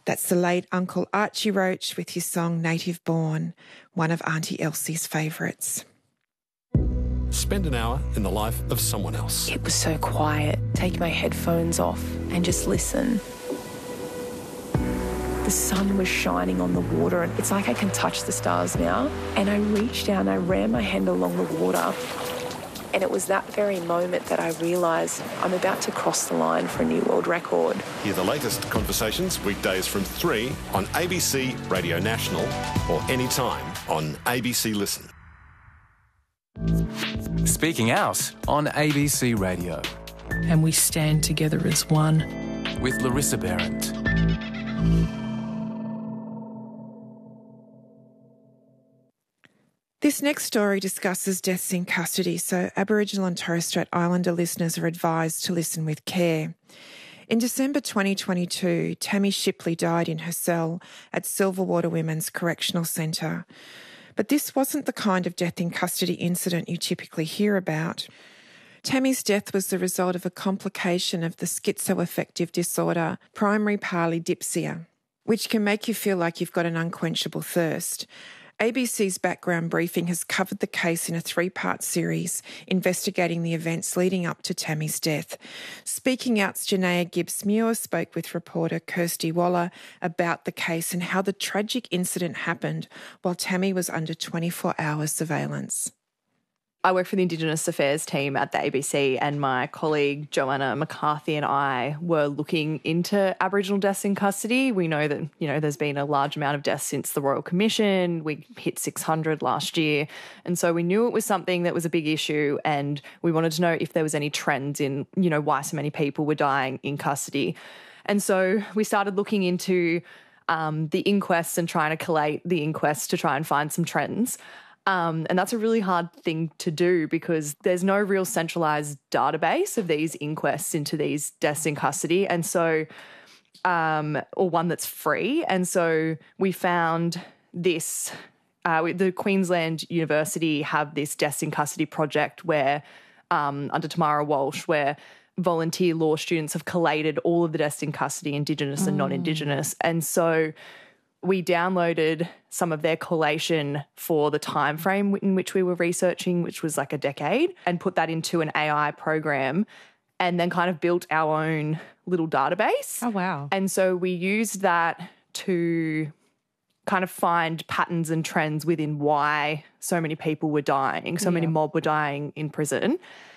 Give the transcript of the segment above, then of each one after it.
That's the late Uncle Archie Roach with his song Native Born, one of Auntie Elsie's favourites. Spend an hour in the life of someone else. It was so quiet. Take my headphones off and just listen. The sun was shining on the water and it's like I can touch the stars now. And I reached down, I ran my hand along the water. And it was that very moment that I realised I'm about to cross the line for a new world record. Hear the latest conversations weekdays from 3 on ABC Radio National or anytime on ABC Listen. Speaking Out on ABC Radio. And we stand together as one. With Larissa Behrendt. This next story discusses deaths in custody, so Aboriginal and Torres Strait Islander listeners are advised to listen with care. In December 2022, Tammy Shipley died in her cell at Silverwater Women's Correctional Centre. But this wasn't the kind of death in custody incident you typically hear about. Tammy's death was the result of a complication of the schizoaffective disorder, primary polydipsia, which can make you feel like you've got an unquenchable thirst. ABC's Background Briefing has covered the case in a 3-part series investigating the events leading up to Tammy's death. Speaking Out's Janaea Gibbs-Muir spoke with reporter Kirsty Waller about the case and how the tragic incident happened while Tammy was under 24-hour surveillance. I work for the Indigenous Affairs team at the ABC, and my colleague Joanna McCarthy and I were looking into Aboriginal deaths in custody. We know that, there's been a large amount of deaths since the Royal Commission. We hit 600 last year. And so we knew it was something that was a big issue, and we wanted to know if there was any trends in, why so many people were dying in custody. And so we started looking into the inquests and trying to collate the inquests to try and find some trends. And that's a really hard thing to do because there's no real centralised database of these inquests into these deaths in custody, and so, or one that's free. And so we found this. The Queensland University have this deaths in custody project where, under Tamara Walsh, where volunteer law students have collated all of the deaths in custody, Indigenous and non-Indigenous, and so we downloaded some of their collation for the time frame in which we were researching, which was like a decade, and put that into an AI program and then kind of built our own little database. Oh, wow. And so we used that to kind of find patterns and trends within why so many people were dying, so many mob were dying in prison.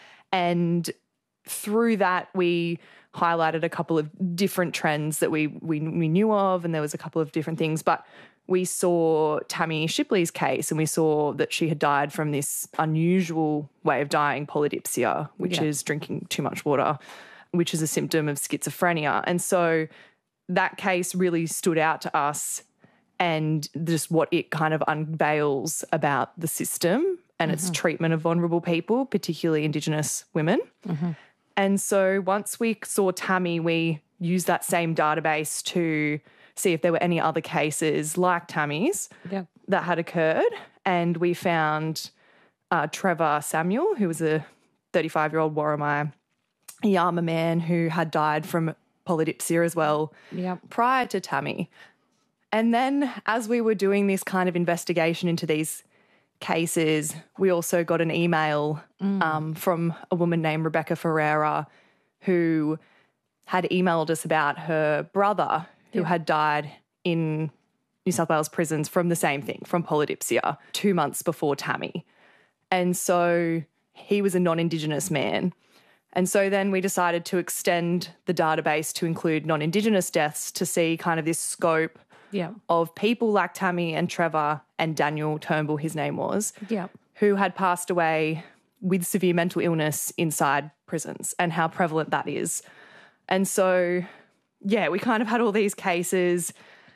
And through that, we highlighted a couple of different trends that we knew of, and there was a couple of different things. But we saw Tammy Shipley's case, and we saw that she had died from this unusual way of dying, polydipsia, which is drinking too much water, which is a symptom of schizophrenia. And so that case really stood out to us and just what it kind of unveils about the system and its treatment of vulnerable people, particularly Indigenous women. And so once we saw Tammy, we used that same database to see if there were any other cases like Tammy's that had occurred. And we found Trevor Samuel, who was a 35-year-old Worimi Yama man who had died from polydipsia as well prior to Tammy. And then as we were doing this kind of investigation into these cases, we also got an email from a woman named Rebecca Ferreira who had emailed us about her brother who had died in New South Wales prisons from the same thing, from polydipsia, 2 months before Tammy. And so he was a non-Indigenous man. And so then we decided to extend the database to include non-Indigenous deaths to see kind of this scope of people like Tammy and Trevor and Daniel Turnbull, his name was, who had passed away with severe mental illness inside prisons and how prevalent that is. And so, we kind of had all these cases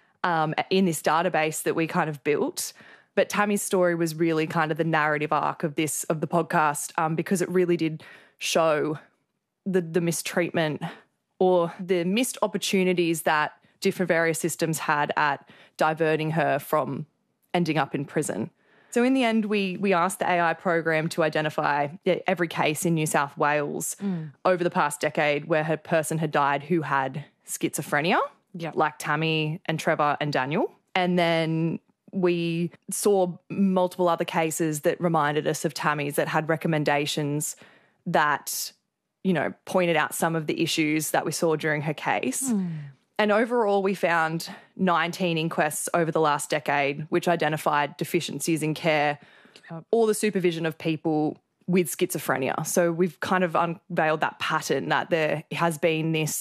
in this database that we kind of built. But Tammy's story was really kind of the narrative arc of the podcast because it really did show the mistreatment or the missed opportunities that different various systems had at diverting her from ending up in prison. So in the end, we asked the AI program to identify every case in New South Wales over the past decade where her person had died who had schizophrenia. like Tammy and Trevor and Daniel. And then we saw multiple other cases that reminded us of Tammy's that had recommendations that, you know, pointed out some of the issues that we saw during her case. And overall, we found 19 inquests over the last decade which identified deficiencies in care or the supervision of people with schizophrenia. So we've kind of unveiled that pattern that there has been this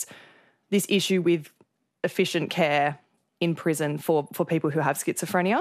issue with efficient care in prison for people who have schizophrenia.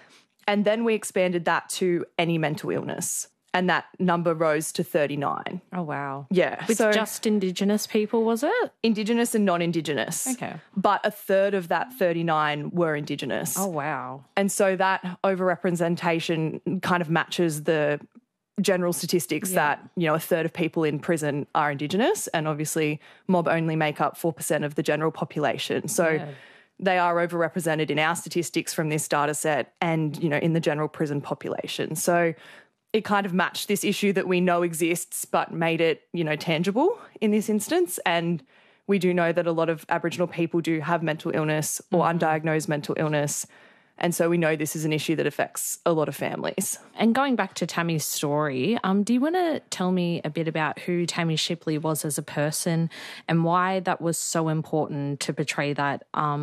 And then we expanded that to any mental illness. And that number rose to 39. Oh, wow. Yeah. With just Indigenous people, was it? Indigenous and non-Indigenous. Okay. But a third of that 39 were Indigenous. Oh, wow. And so that overrepresentation kind of matches the general statistics that, you know, a third of people in prison are Indigenous, and obviously mob only make up 4% of the general population. So they are overrepresented in our statistics from this data set and, you know, in the general prison population. So it kind of matched this issue that we know exists but made it, you know, tangible in this instance. And we do know that a lot of Aboriginal people do have mental illness or undiagnosed mental illness. And so we know this is an issue that affects a lot of families. And going back to Tammy's story, do you want to tell me a bit about who Tammy Shipley was as a person and why that was so important to portray that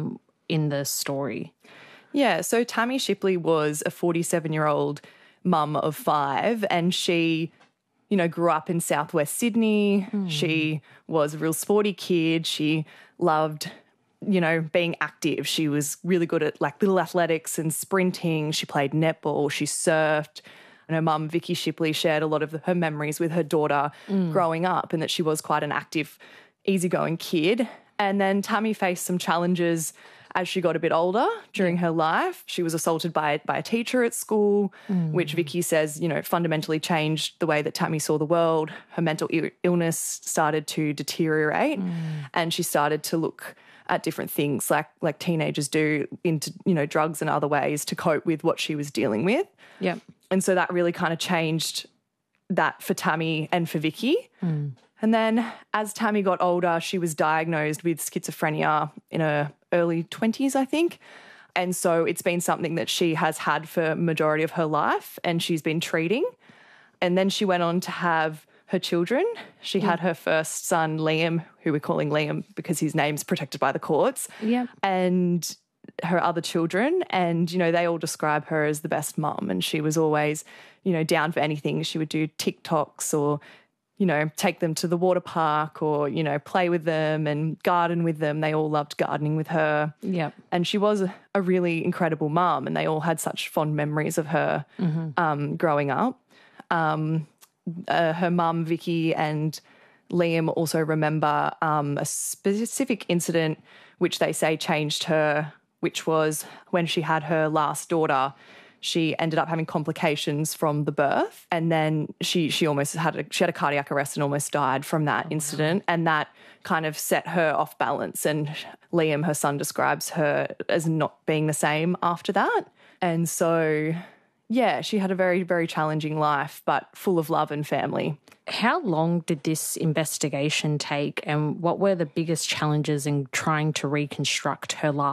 in the story? Yeah, so Tammy Shipley was a 47-year-old mum of 5, and she, you know, grew up in southwest Sydney. She was a real sporty kid. She loved, you know, being active. She was really good at like little athletics and sprinting. She played netball. She surfed. And her mum, Vicky Shipley, shared a lot of her memories with her daughter growing up, and that she was quite an active, easygoing kid. And then Tammy faced some challenges as she got a bit older during her life. She was assaulted by a teacher at school, which Vicky says, you know, fundamentally changed the way that Tammy saw the world. Her mental illness started to deteriorate, and she started to look at different things like teenagers do, into, you know, drugs and other ways to cope with what she was dealing with. Yep. And so that really kind of changed that for Tammy and for Vicky. And then as Tammy got older, she was diagnosed with schizophrenia in her early 20s, I think. And so it's been something that she has had for a majority of her life, and she's been treating. And then she went on to have her children. She had her first son, Liam, who we're calling Liam because his name's protected by the courts. Yeah. And her other children. And, you know, they all describe her as the best mum. And she was always, you know, down for anything. She would do TikToks or, you know, take them to the water park or, you know, play with them and garden with them. They all loved gardening with her. Yeah. And she was a really incredible mum, and they all had such fond memories of her growing up. Her mum, Vicky, and Liam also remember a specific incident which they say changed her, which was when she had her last daughter. She ended up having complications from the birth, and then she almost had a cardiac arrest and almost died from that incident, and that kind of set her off balance. And Liam, her son, describes her as not being the same after that. And so, yeah, she had a very, very challenging life, but full of love and family. How long did this investigation take, and what were the biggest challenges in trying to reconstruct her life?